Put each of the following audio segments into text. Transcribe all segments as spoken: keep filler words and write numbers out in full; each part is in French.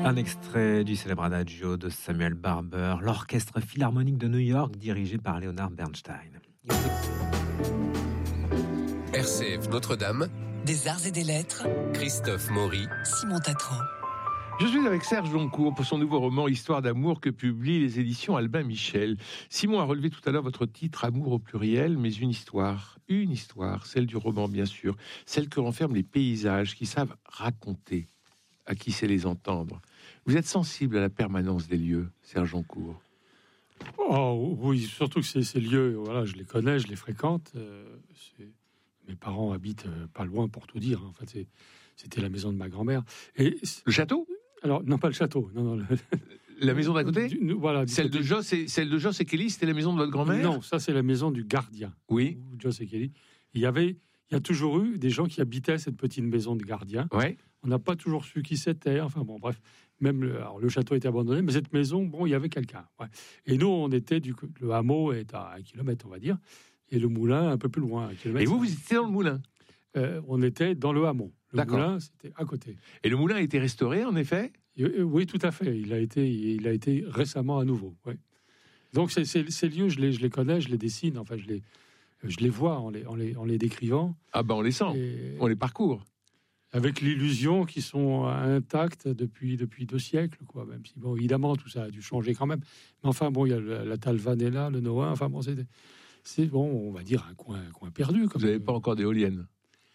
Un extrait du célèbre Adagio de Samuel Barber, l'orchestre philharmonique de New York dirigé par Leonard Bernstein. R C F Notre-Dame, des arts et des lettres, Christophe Maury, Simon Tatran. Je suis avec Serge Joncour pour son nouveau roman Histoire d'amour que publient les éditions Albin Michel. Simon a relevé tout à l'heure votre titre Amour au pluriel, mais une histoire, une histoire, celle du roman bien sûr, celle que renferment les paysages qui savent raconter à qui sait les entendre. Vous êtes sensible à la permanence des lieux, Serge Joncour? Oh oui, surtout que ces, ces lieux, voilà, je les connais, je les fréquente. Euh, c'est... Mes parents habitent euh, pas loin, pour tout dire. En fait, c'est, c'était la maison de ma grand-mère. Et le château? Alors non, pas le château. Non, non. Le... La maison d'à côté? Du, voilà. Celle côté... de Joss et celle de Joss et Kelly, c'était la maison de votre grand-mère? Non, ça c'est la maison du gardien. Oui. Joss et Kelly. Il y avait, il y a toujours eu des gens qui habitaient cette petite maison de gardien. Ouais. On n'a pas toujours su qui c'était. Enfin bon, bref. Même le, alors, le château était abandonné, mais cette maison, bon, il y avait quelqu'un. Ouais. Et nous, on était du le hameau est à un kilomètre, on va dire, et le moulin un peu plus loin, un kilomètre. Et vous, vous étiez dans le moulin? euh, On était dans le hameau. Le D'accord. moulin, c'était à côté. Et le moulin a été restauré, en effet? Et, euh, oui, tout à fait. Il a été, il a été récemment à nouveau. Ouais. Donc c'est, c'est, ces lieux, je les, je les connais, je les dessine. Enfin, je les, je les vois en les, en les, en les décrivant. Ah ben, on les sent, et... on les parcourt. Avec l'illusion qu'ils sont intacts depuis, depuis deux siècles, quoi. Même si, bon, évidemment, tout ça a dû changer quand même. Mais enfin, bon, il y a la, la Talvanella, le Noah. Enfin, bon, c'est, c'est bon, on va dire un coin, un coin perdu. Comme Vous n'avez pas encore d'éoliennes?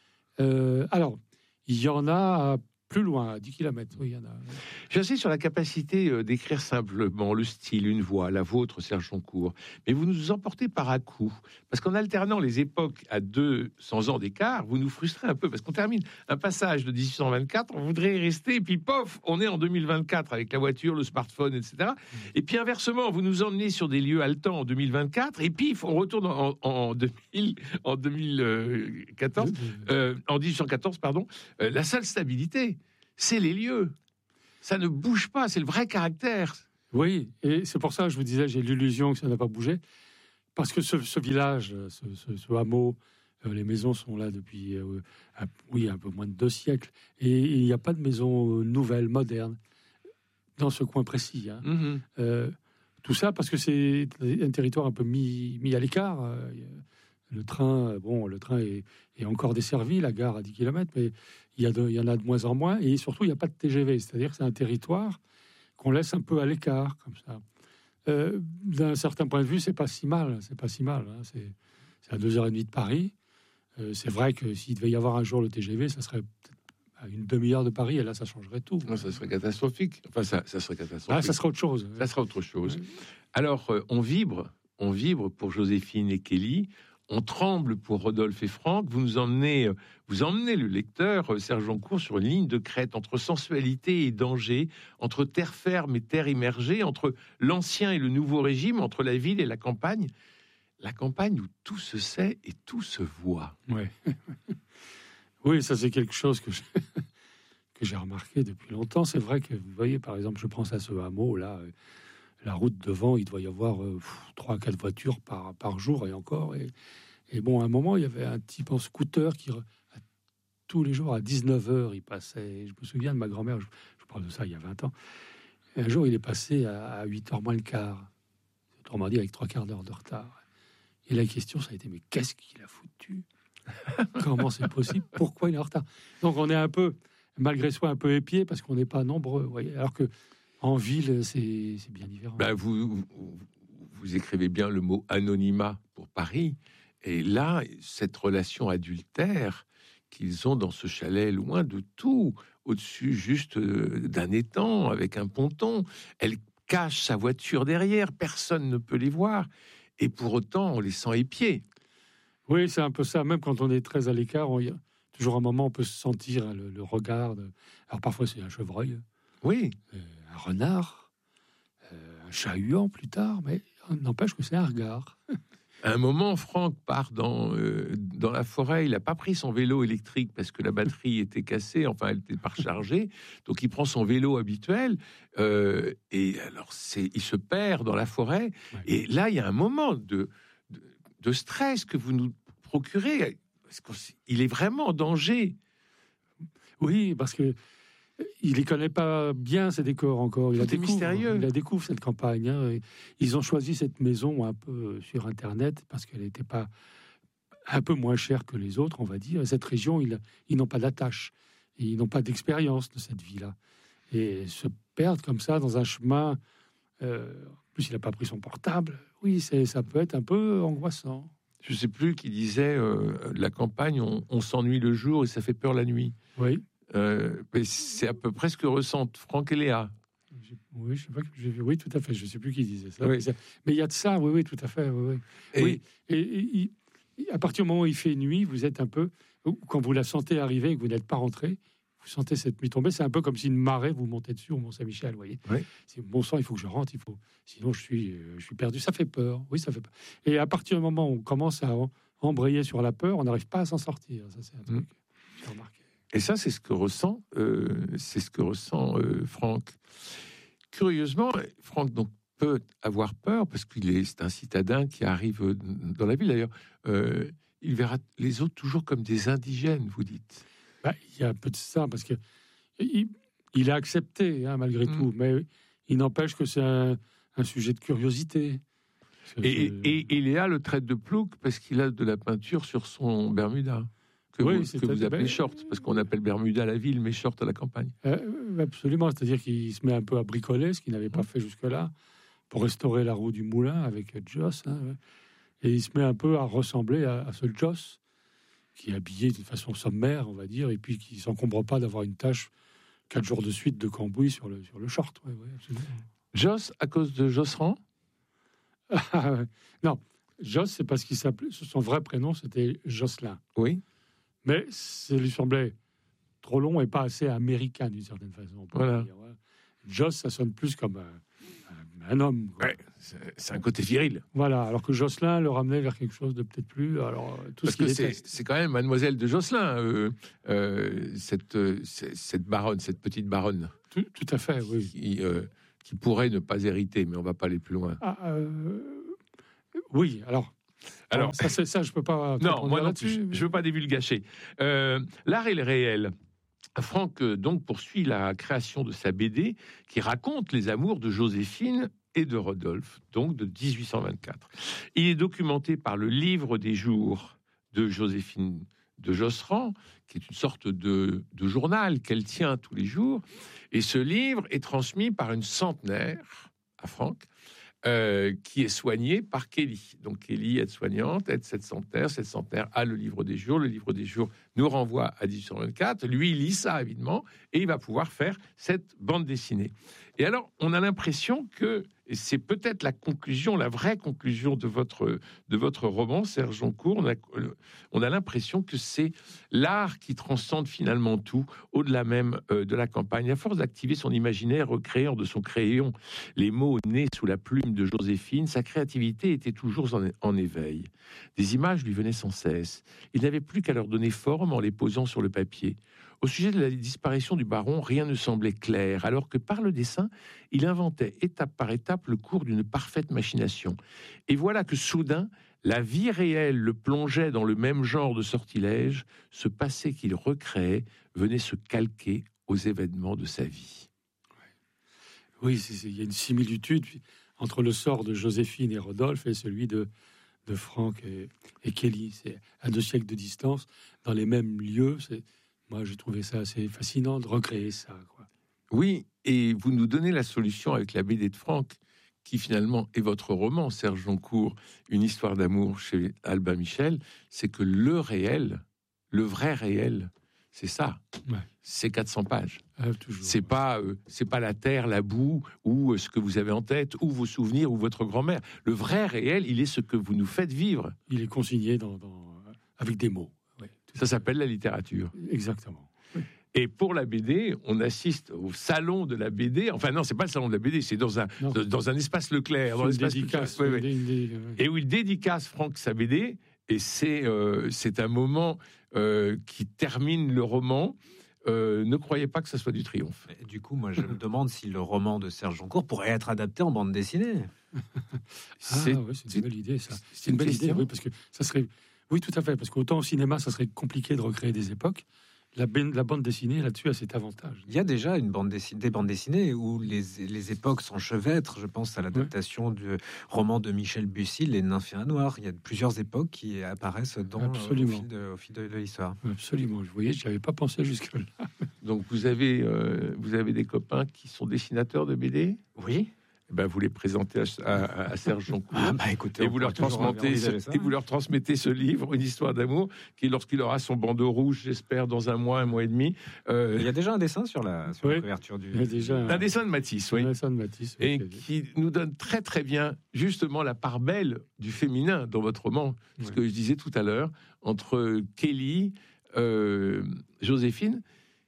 euh, Alors, il y en a plus loin, à dix kilomètres. Oui, il y en a. J'insiste sur la capacité euh, d'écrire simplement le style, une voix, la vôtre, Serge Joncour. Mais vous nous emportez par à coup. Parce qu'en alternant les époques à deux cents ans d'écart, vous nous frustrez un peu. Parce qu'on termine un passage de dix-huit cent vingt-quatre, on voudrait y rester, et puis pof, on est en deux mille vingt-quatre avec la voiture, le smartphone, et cetera. Et puis inversement, vous nous emmenez sur des lieux haletants en deux mille vingt-quatre, et puis on retourne en, en, deux mille, en deux mille quatorze, euh, en dix-huit cent quatorze, pardon. Euh, la seule stabilité, c'est les lieux. Ça ne bouge pas, c'est le vrai caractère. Oui, et c'est pour ça que je vous disais, j'ai l'illusion que ça n'a pas bougé. Parce que ce, ce village, ce, ce, ce hameau, euh, les maisons sont là depuis, euh, un, oui, un peu moins de deux siècles. Et il n'y a pas de maison nouvelle, moderne, dans ce coin précis. Hein. Mm-hmm. Euh, tout ça parce que c'est un territoire un peu mis, mis à l'écart. Euh, Le train, bon, le train est, est encore desservi, la gare à dix kilomètres, mais il y, a de, il y en a de moins en moins, et surtout, il n'y a pas de T G V, c'est-à-dire que c'est un territoire qu'on laisse un peu à l'écart, comme ça. Euh, d'un certain point de vue, c'est pas si mal, c'est pas si mal, hein, c'est, c'est à deux heures trente de Paris. Euh, c'est vrai que s'il devait y avoir un jour le T G V, ça serait peut-être à une demi-heure de Paris, et là, ça changerait tout. Non, ça serait catastrophique. Enfin, ça, ça serait catastrophique. Ah, ça serait autre chose. Ça serait autre chose. Ouais. Alors, euh, on vibre, on vibre pour Joséphine et Kelly. On tremble pour Rodolphe et Franck. Vous nous emmenez, vous emmenez le lecteur, Serge Joncour, sur une ligne de crête entre sensualité et danger, entre terre ferme et terre immergée, entre l'ancien et le nouveau régime, entre la ville et la campagne. La campagne où tout se sait et tout se voit. Ouais. Oui, ça c'est quelque chose que, je, que j'ai remarqué depuis longtemps. C'est vrai que, vous voyez, par exemple, je pense à ce hameau, là, la route devant, il doit y avoir trois à quatre voitures par, par jour et encore. Et, et bon, à un moment, il y avait un type en scooter qui, à, tous les jours, à dix-neuf heures, il passait. Je me souviens de ma grand-mère, je, je parle de ça il y a vingt ans. Et un jour, il est passé à, à huit heures moins le quart. Autrement dit, avec trois quarts d'heure de retard. Et la question, ça a été, mais qu'est-ce qu'il a foutu? Comment c'est possible? Pourquoi il est en retard? Donc, on est un peu, malgré soi, un peu épié parce qu'on n'est pas nombreux. Vous voyez, alors que en ville, c'est, c'est bien différent. Ben vous, vous, vous écrivez bien le mot anonymat pour Paris. Et là, cette relation adultère qu'ils ont dans ce chalet, loin de tout, au-dessus juste d'un étang, avec un ponton, elle cache sa voiture derrière, personne ne peut les voir. Et pour autant, on les sent épiés. Oui, c'est un peu ça. Même quand on est très à l'écart, il y a toujours un moment, on peut se sentir le, le regard. De... Alors parfois, c'est un chevreuil. Oui. Euh, un renard, euh, un chat-huant plus tard, mais n'empêche que c'est un regard. À un moment, Franck part dans, euh, dans la forêt. Il n'a pas pris son vélo électrique parce que la batterie était cassée, enfin, elle était pas rechargée. Donc, il prend son vélo habituel euh, et alors, c'est, il se perd dans la forêt. Ouais. Et là, il y a un moment de, de, de stress que vous nous procurez. Parce qu'il est vraiment en danger. Oui, parce que il les connaît pas bien, ces décors encore. Il Tout a est découvre, mystérieux. Il a découvre cette campagne. Hein. Ils ont choisi cette maison un peu sur Internet parce qu'elle n'était pas un peu moins chère que les autres, on va dire. Et cette région, ils, ils n'ont pas d'attache. Ils n'ont pas d'expérience de cette vie-là. Et se perdre comme ça dans un chemin... Euh, en plus, il n'a pas pris son portable. Oui, c'est, ça peut être un peu angoissant. Je ne sais plus qui disait euh, la campagne, on, on s'ennuie le jour et ça fait peur la nuit. Oui. Euh, mais c'est à peu près ce que ressentent Franck et Léa. Oui, je sais pas que j'ai vu. Oui, tout à fait. Je ne sais plus qui disait ça. Oui. Mais il y a de ça. Oui, oui, tout à fait. Oui, oui. Et, oui. Et, et, et à partir du moment où il fait nuit, vous êtes un peu, quand vous la sentez arriver et que vous n'êtes pas rentré, vous sentez cette nuit tomber. C'est un peu comme si une marée vous montait dessus au Mont-Saint-Michel. Vous voyez. Oui. C'est bon sang. Il faut que je rentre. Il faut. Sinon, je suis, je suis perdu. Ça fait peur. Oui, ça fait peur. Et à partir du moment où on commence à embrayer sur la peur, on n'arrive pas à s'en sortir. Ça, c'est un truc. Mmh. que j'ai remarqué. Et ça, c'est ce que ressent, euh, c'est ce que ressent euh, Franck. Curieusement, Franck donc peut avoir peur parce qu'il est, c'est un citadin qui arrive dans la ville. D'ailleurs, euh, il verra les autres toujours comme des indigènes, vous dites. Bah, il y a un peu de ça parce que il, il a accepté hein, malgré mmh. tout, mais il n'empêche que c'est un, un sujet de curiosité. Et, et, et Léa le traite de plouc parce qu'il a de la peinture sur son Bermuda. Que, oui, vous, que vous appelez ben, short, parce qu'on appelle Bermuda la ville, mais short à la campagne. Euh, absolument, c'est-à-dire qu'il se met un peu à bricoler, ce qu'il n'avait pas fait jusque-là, pour restaurer la roue du moulin avec Joss. Hein, et il se met un peu à ressembler à, à ce Joss, qui est habillé de façon sommaire, on va dire, et puis qui ne s'encombre pas d'avoir une tache quatre jours de suite de cambouis sur le, sur le short. Ouais, ouais, absolument. Joss, à cause de Josserand? Non, Joss, c'est parce qu'il s'appelait, son vrai prénom, c'était Jocelyn. Oui. Mais ça lui semblait trop long et pas assez américain d'une certaine façon. Voilà. Dire, ouais. Joss, ça sonne plus comme un, un, un homme. Ouais, c'est, c'est un côté viril. Voilà, alors que Jocelyn le ramenait vers quelque chose de peut-être plus. Alors, tout Parce ce que c'est, c'est quand même Mademoiselle de Josselin, euh, euh, cette, euh, cette baronne, cette petite baronne. Tout, tout à fait, oui. Qui, euh, qui pourrait ne pas hériter, mais on ne va pas aller plus loin. Ah, euh, oui, alors. Alors, ça, c'est ça, je peux pas. Non, moi non plus, je ne veux pas divulgacher. Euh, l'art et le réel. Franck donc poursuit la création de sa B D qui raconte les amours de Joséphine et de Rodolphe, donc de dix-huit cent vingt-quatre. Il est documenté par le livre des jours de Joséphine de Josserand, qui est une sorte de, de journal qu'elle tient tous les jours. Et ce livre est transmis par une centenaire à Franck, Euh, qui est soignée par Kelly. Donc Kelly, aide-soignante, aide cette centenaire. Cette centenaire a le livre des jours. Le livre des jours nous renvoie à dix-huit cent vingt-quatre. Lui, il lit ça, évidemment, et il va pouvoir faire cette bande dessinée. Et alors, on a l'impression que, et c'est peut-être la conclusion, la vraie conclusion de votre, de votre roman, Serge Joncourt, on a, on a l'impression que c'est l'art qui transcende finalement tout, au-delà même euh, de la campagne. À force d'activer son imaginaire, recréant de son crayon les mots nés sous la plume de Joséphine, sa créativité était toujours en, en éveil. Des images lui venaient sans cesse. Il n'avait plus qu'à leur donner forme en les posant sur le papier. Au sujet de la disparition du baron, rien ne semblait clair, alors que par le dessin, il inventait étape par étape le cours d'une parfaite machination. Et voilà que soudain, la vie réelle le plongeait dans le même genre de sortilège. Ce passé qu'il recréait venait se calquer aux événements de sa vie. Oui, c'est, c'est, il y a une similitude entre le sort de Joséphine et Rodolphe et celui de, de Franck et, et Kelly. C'est à deux siècles de distance, dans les mêmes lieux. C'est, moi, j'ai trouvé ça assez fascinant de recréer ça, quoi. Oui, et vous nous donnez la solution avec la B D de Franck, qui finalement est votre roman, Serge Joncourt, Une histoire d'amour chez Albin Michel. C'est que le réel, le vrai réel, c'est ça. Ouais. C'est quatre cents pages. Ah, toujours, c'est ouais. pas, euh, c'est pas la terre, la boue, ou euh, ce que vous avez en tête, ou vos souvenirs, ou votre grand-mère. Le vrai réel, il est ce que vous nous faites vivre. Il est consigné dans, dans, avec des mots. Ouais, ça s'appelle la littérature. Exactement. Oui. Et pour la B D, on assiste au salon de la B D. Enfin non, c'est pas le salon de la B D, c'est dans un non. dans un espace Leclerc, dans l'espace dédicace, ouais, ouais. Des, des, ouais. Et où il dédicace Franck sa B D. Et c'est euh, c'est un moment euh, qui termine le roman. Euh, ne croyez pas que ça soit du triomphe. Et du coup, moi, je me demande si le roman de Serge Joncourt pourrait être adapté en bande dessinée. c'est, ah, ouais, c'est une belle idée, ça. C'est, c'est une, une belle question. idée, oui, parce que ça serait, oui, tout à fait, parce qu'autant au cinéma, ça serait compliqué de recréer des époques. La, ben- la bande dessinée, là-dessus, a cet avantage. Il y a déjà une bande dessinée, des bandes dessinées où les, les époques s'enchevêtrent. Je pense à l'adaptation du roman de Michel Bussy, Les Nymphéas Noirs. Il y a plusieurs époques qui apparaissent dans, euh, au Absolument. fil de, au fil de, de l'histoire. Absolument. Vous voyez, j'y avais pas pensé jusque-là. Donc vous avez, euh, vous avez des copains qui sont dessinateurs de B D. Oui. Eh ben, vous les présentez à, à, à Serge Joncour. Ah bah écoutez, Et on vous, leur pourrait toujours transmettez ce, envisager ça. et vous leur transmettez ce livre, Une histoire d'amour, qui, lorsqu'il aura son bandeau rouge, j'espère, dans un mois, un mois et demi. Euh, Il y a déjà un dessin sur la, sur Oui. la couverture du. Il y a déjà un dessin de Matisse, oui. Vincent de Matisse. oui, Et qui a- qui nous donne très très bien justement la part belle du féminin dans votre roman. Ce Oui. que je disais tout à l'heure, entre Kelly, euh, Joséphine,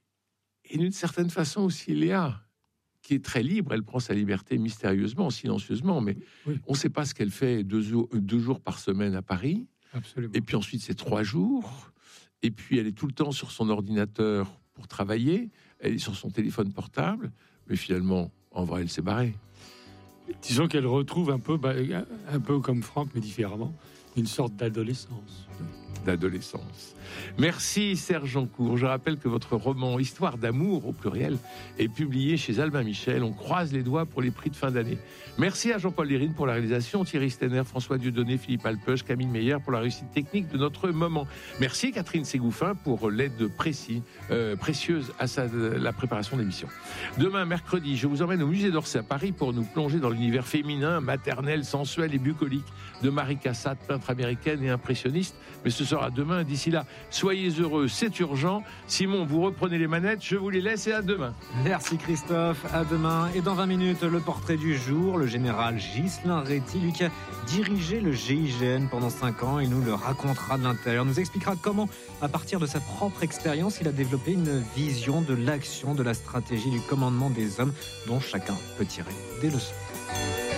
et d'une certaine façon aussi Léa, qui est très libre. Elle prend sa liberté mystérieusement, silencieusement, mais Oui. on ne sait pas ce qu'elle fait deux jours, deux jours par semaine à Paris. Absolument. Et puis ensuite, c'est trois jours. Et puis, elle est tout le temps sur son ordinateur pour travailler. Elle est sur son téléphone portable. Mais finalement, en vrai, elle s'est barrée. Disons qu'elle retrouve un peu, bah, un peu comme Franck, mais différemment, une sorte d'adolescence. D'adolescence. Merci Serge Joncour. Je rappelle que votre roman Histoire d'amour au pluriel est publié chez Albin Michel. On croise les doigts pour les prix de fin d'année. Merci à Jean-Paul Lérine pour la réalisation, Thierry Stenner, François Dieudonné, Philippe Alpeuch, Camille Meyer pour la réussite technique de notre moment. Merci Catherine Ségouffin pour l'aide précis, euh, précieuse à sa, la préparation de l'émission. Demain, mercredi, je vous emmène au musée d'Orsay à Paris pour nous plonger dans l'univers féminin, maternel, sensuel et bucolique de Marie Cassatt, peintre américaine et impressionniste. Mais ce sera demain. D'ici là, soyez heureux, c'est urgent. Simon, vous reprenez les manettes, je vous les laisse et à demain. Merci Christophe, à demain. Et dans vingt minutes, le portrait du jour, le général Ghislain Réty, lui qui a dirigé le G I G N pendant cinq ans, il nous le racontera de l'intérieur, nous expliquera comment, à partir de sa propre expérience, il a développé une vision de l'action, de la stratégie, du commandement des hommes, dont chacun peut tirer des leçons.